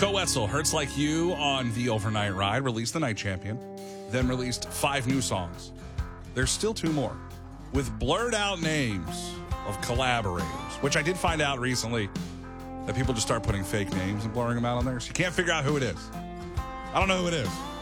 Nico Wetzel, Hurts Like You on the Overnight Ride, released The Night Champion, then released 5 new songs. There's still 2 more with blurred out names of collaborators, which I did find out recently that people just start putting fake names and blurring them out on there. So you can't figure out who it is. I don't know who it is.